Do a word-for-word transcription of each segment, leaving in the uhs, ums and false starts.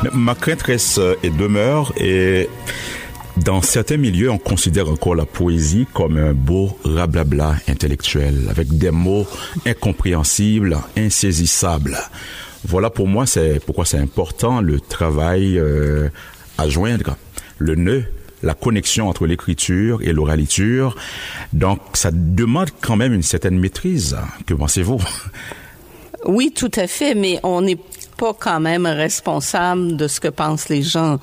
Mais ma crainte reste et demeure, et dans certains milieux, on considère encore la poésie comme un beau rablabla intellectuel, avec des mots incompréhensibles, insaisissables. Voilà pour moi, c'est pourquoi c'est important le travail euh, à joindre, le nœud, la connexion entre l'écriture et l'oraliture. Donc, ça demande quand même une certaine maîtrise. Que pensez-vous? Oui, tout à fait, mais on n'est pas quand même responsable de ce que pensent les gens.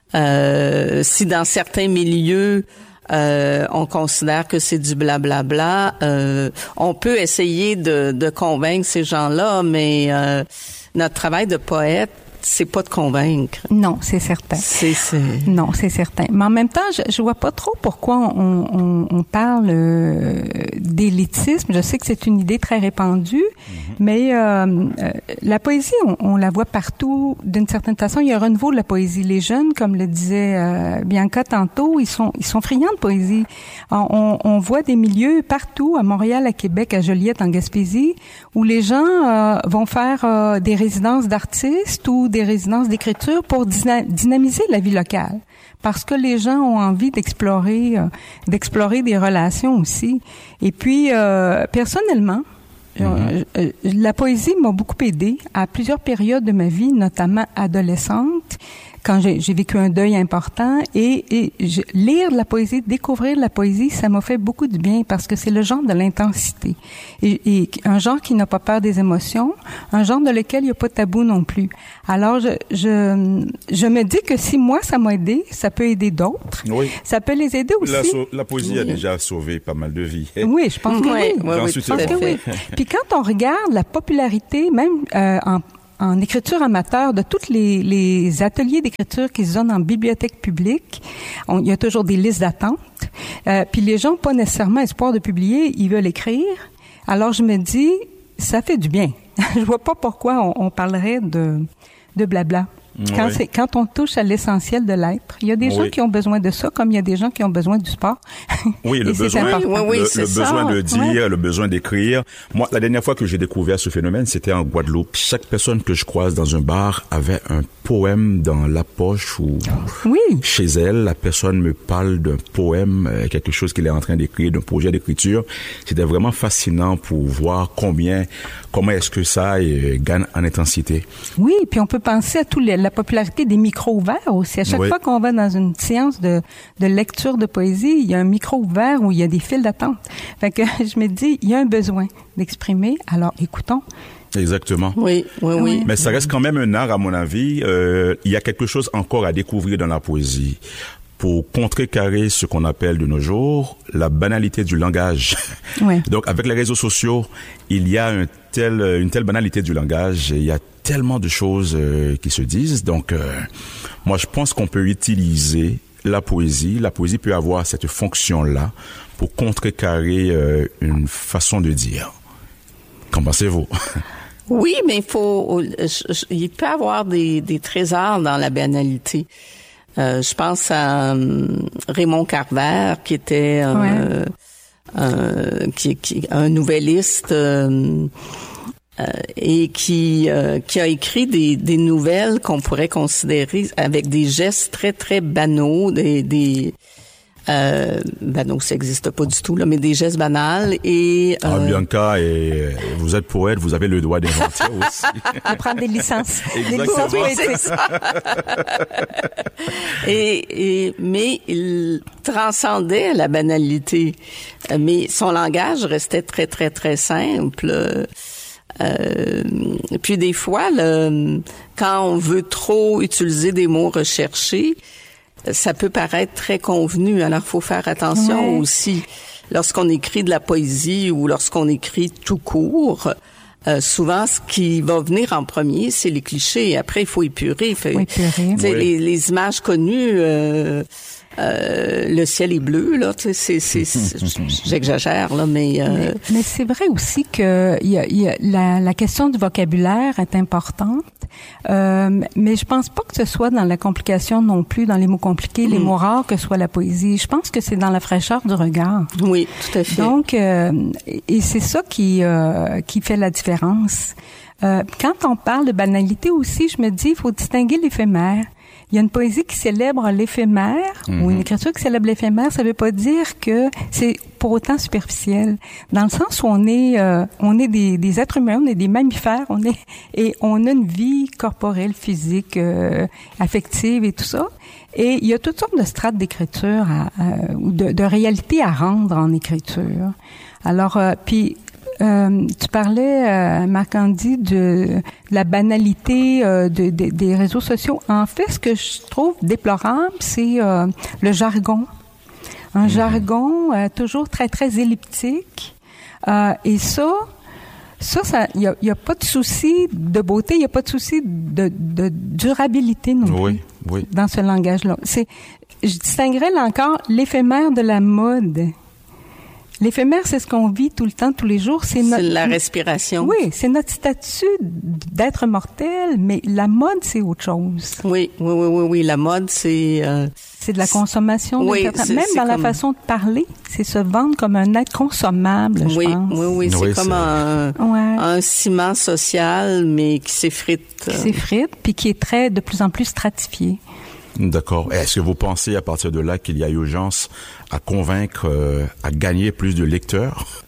Euh, si dans certains milieux, euh, on considère que c'est du blablabla, euh, on peut essayer de, de convaincre ces gens-là, mais euh, notre travail de poète, c'est pas de convaincre. Non, c'est certain. C'est, c'est... Non, c'est certain. Mais en même temps, je, je vois pas trop pourquoi on, on, on parle euh, d'élitisme. Je sais que c'est une idée très répandue, mm-hmm. mais euh, euh, la poésie, on, on la voit partout. D'une certaine façon, il y a un renouveau de la poésie. Les jeunes, comme le disait euh, Bianca tantôt, ils sont ils sont friands de poésie. On, on, on voit des milieux partout, à Montréal, à Québec, à Joliette, en Gaspésie, où les gens euh, vont faire euh, des résidences d'artistes ou des résidences d'écriture pour dyna- dynamiser la vie locale, parce que les gens ont envie d'explorer, euh, d'explorer des relations aussi. Et puis, euh, personnellement, mm-hmm. euh, la poésie m'a beaucoup aidée à plusieurs périodes de ma vie, notamment adolescente, quand j'ai, j'ai vécu un deuil important, et, et je, lire de la poésie, découvrir de la poésie, ça m'a fait beaucoup de bien parce que c'est le genre de l'intensité. Et, et un genre qui n'a pas peur des émotions, un genre de lequel il n'y a pas de tabou non plus. Alors, je, je, je me dis que si moi, ça m'a aidé, ça peut aider d'autres. Oui. Ça peut les aider aussi. La, so- la poésie oui. a déjà sauvé pas mal de vies. Oui, je pense que oui. oui. oui, J'en oui suis tout à sûr. fait. Puis quand on regarde la popularité, même euh, en en écriture amateur, de tous les, les ateliers d'écriture qui se donnent en bibliothèque publique, on, il y a toujours des listes d'attente. Euh, puis les gens n'ont pas nécessairement espoir de publier, ils veulent écrire. Alors je me dis, ça fait du bien. Je vois pas pourquoi on, on parlerait de, de blabla. Quand, oui. c'est, quand on touche à l'essentiel de l'être, il y a des oui. gens qui ont besoin de ça, comme il y a des gens qui ont besoin du sport. Oui, le Et besoin, c'est oui, oui, le, c'est le ça. besoin de dire, Ouais. le besoin d'écrire. Moi, la dernière fois que j'ai découvert ce phénomène, c'était en Guadeloupe. Chaque personne que je croise dans un bar avait un poème dans la poche ou Oui. chez elle. La personne me parle d'un poème, quelque chose qu'il est en train d'écrire, d'un projet d'écriture. C'était vraiment fascinant pour voir combien, comment est-ce que ça euh, gagne en intensité. Oui, puis on peut penser à toute la popularité des micros ouverts aussi. À chaque oui. fois qu'on va dans une séance de, de lecture de poésie, il y a un micro ouvert où il y a des files d'attente. Fait que je me dis, il y a un besoin d'exprimer, alors écoutons. Exactement. Oui, oui, oui. Oui. Mais ça reste quand même un art, à mon avis. Euh, il y a quelque chose encore à découvrir dans la poésie pour contrecarrer ce qu'on appelle de nos jours la banalité du langage. Ouais. Donc, avec les réseaux sociaux, il y a un tel, une telle banalité du langage, et il y a tellement de choses euh, qui se disent. Donc, euh, moi, je pense qu'on peut utiliser la poésie. La poésie peut avoir cette fonction-là pour contrecarrer euh, une façon de dire. Qu'en pensez-vous? Oui, mais il faut, il peut y avoir des, des trésors dans la banalité. Euh, je pense à um, Raymond Carver, qui était euh, Ouais. euh, qui, qui, un nouvelliste euh, euh, et qui euh, qui a écrit des, des nouvelles qu'on pourrait considérer avec des gestes très très banaux, des des Euh, ben non, ça n'existe pas du tout, là, mais des gestes banals et... Euh, Ah, Bianca, et vous êtes poète, vous avez le droit d'inventer aussi. De prendre des licences. Des Exactement. licences Oui, poétiques. c'est ça. et, et, mais il transcendait la banalité. Mais son langage restait très, très, très simple. Euh, puis des fois, le, quand on veut trop utiliser des mots recherchés, ça peut paraître très convenu. Alors, faut faire attention ouais. aussi. Lorsqu'on écrit de la poésie ou lorsqu'on écrit tout court, euh, souvent, ce qui va venir en premier, c'est les clichés. Après, il faut épurer. Fait, Faut épurer. tu sais, Oui. les, les images connues... Euh, euh, le ciel est bleu, là, tu sais, c'est, c'est, c'est j'exagère, là, mais... Euh... Mais, mais c'est vrai aussi que il y a, y a la, la question du vocabulaire est importante, euh, mais je pense pas que ce soit dans la complication non plus, dans les mots compliqués, mm. les mots rares, que soit la poésie. Je pense que c'est dans la fraîcheur du regard. Oui, tout à fait. Donc, euh, et c'est ça qui, euh, qui fait la différence. Euh, quand on parle de banalité aussi, je me dis, il faut distinguer l'éphémère. Il y a une poésie qui célèbre l'éphémère, mm-hmm. ou une écriture qui célèbre l'éphémère. Ça veut pas dire que c'est pour autant superficiel. Dans le sens où on est, euh, on est des, des êtres humains, on est des mammifères, on est, et on a une vie corporelle, physique, euh, affective et tout ça. Et il y a toutes sortes de strates d'écriture à, à, ou de, de réalité à rendre en écriture. Alors, euh, puis, Euh, tu parlais, euh, Marc-Andy, de, de la banalité euh, de, de, des réseaux sociaux. En fait, ce que je trouve déplorable, c'est euh, le jargon. Un mmh. jargon euh, toujours très, très elliptique. Euh, et ça, ça, ça, il y a, y a pas de souci de beauté, il y a pas de souci de, de durabilité non plus oui, oui. dans ce langage-là. C'est, je distinguerais là encore l'éphémère de la mode. L'éphémère, c'est ce qu'on vit tout le temps, tous les jours. C'est, notre... c'est la respiration. Oui, c'est notre statut d'être mortel, mais la mode, c'est autre chose. Oui, oui, oui, oui, oui. La mode, c'est... Euh... C'est de la consommation. Oui, c'est, même c'est dans comme... la façon de parler, c'est se vendre comme un être consommable, oui, je pense. Oui, oui, c'est oui, comme c'est... Un, ouais. un ciment social, mais qui s'effrite. Qui s'effrite, puis qui est très, de plus en plus stratifié. D'accord. Est-ce que vous pensez à partir de là qu'il y a urgence à convaincre, euh, à gagner plus de lecteurs?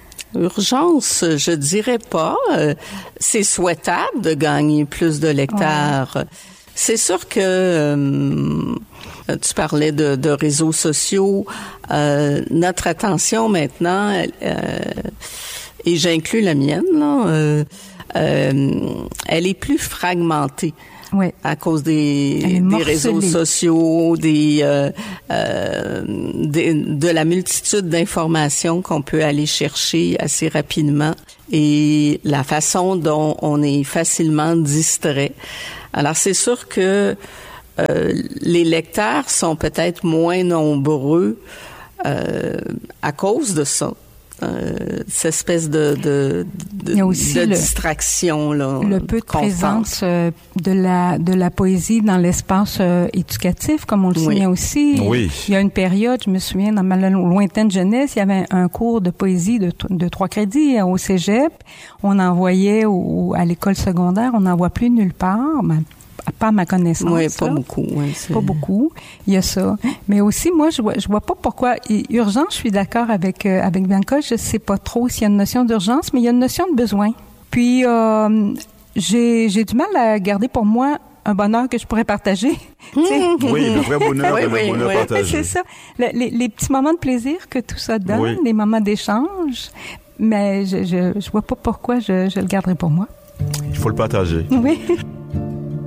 Urgence, je dirais pas. C'est souhaitable de gagner plus de lecteurs. Ouais. C'est sûr que euh, tu parlais de, de réseaux sociaux. Euh, notre attention maintenant, euh, et j'inclus la mienne, là, euh, euh, elle est plus fragmentée. Oui. À cause des, des réseaux sociaux, des, euh, euh, des, de la multitude d'informations qu'on peut aller chercher assez rapidement et la façon dont on est facilement distrait. Alors, c'est sûr que euh, les lecteurs sont peut-être moins nombreux euh, à cause de ça. Euh, cette espèce de, de, de, Il y a aussi de le, distraction là. Le peu de présence euh, de la de la poésie dans l'espace euh, éducatif, comme on le souligne oui. aussi. Oui. Il y a une période, je me souviens, dans ma lointaine jeunesse, il y avait un cours de poésie de, de trois crédits au cégep. On envoyait au, à l'école secondaire, on n'en voit plus nulle part. Ben, pas à ma connaissance. Oui, pas là. beaucoup. Oui, c'est... Pas beaucoup. Il y a ça. Mais aussi, moi, je vois, je vois pas pourquoi. Urgence, je suis d'accord avec euh, avec Bianca. Je sais pas trop s'il y a une notion d'urgence, mais il y a une notion de besoin. Puis, euh, j'ai j'ai du mal à garder pour moi un bonheur que je pourrais partager. Mmh. Oui, le vrai bonheur, oui, le oui, bonheur oui. partagé. C'est ça. Le, les, les petits moments de plaisir que tout ça donne, oui. les moments d'échange. Mais je, je je vois pas pourquoi je je le garderai pour moi. Il faut le partager. Oui.